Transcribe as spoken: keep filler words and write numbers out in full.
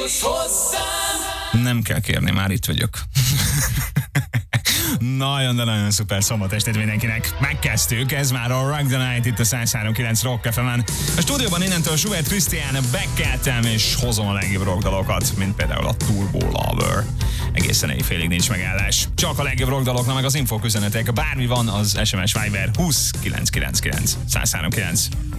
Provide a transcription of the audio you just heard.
Jössz hozzám. Nem kell kérni, már itt vagyok. Nagyon, de nagyon szuper szombat estét mindenkinek. Megkezdtük, ez már a Rock the Night itt a száz három kilenc Rock ef emen. A stúdióban innentől Schubert Krisztián bekeltem és hozom a legjobb rockdalokat, mint például a Turbo Lover. Egészen éjfélig nincs megállás. Csak a legjobb rockdaloknak meg az infók üzenetek. Bármi van, az es em es Viber húsz kilenc kilenc kilenc száz három kilenc.